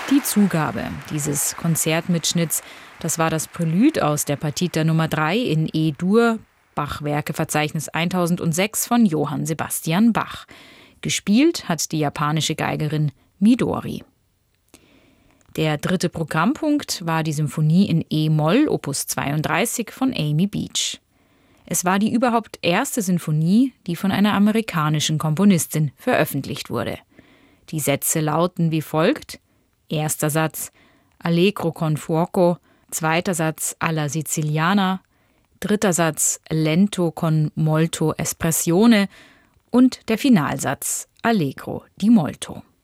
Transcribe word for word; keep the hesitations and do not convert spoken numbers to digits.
Die Zugabe dieses Konzertmitschnitts, das war das Prälude aus der Partita Nummer drei in E-Dur, Bach-Werkeverzeichnis tausendsechs von Johann Sebastian Bach. Gespielt hat die japanische Geigerin Midori. Der dritte Programmpunkt war die Symphonie in E-Moll, Opus zweiunddreißig von Amy Beach. Es war die überhaupt erste Sinfonie, die von einer amerikanischen Komponistin veröffentlicht wurde. Die Sätze lauten wie folgt: Erster Satz Allegro con fuoco, zweiter Satz alla Siciliana, dritter Satz Lento con molto espressione und der Finalsatz Allegro di molto.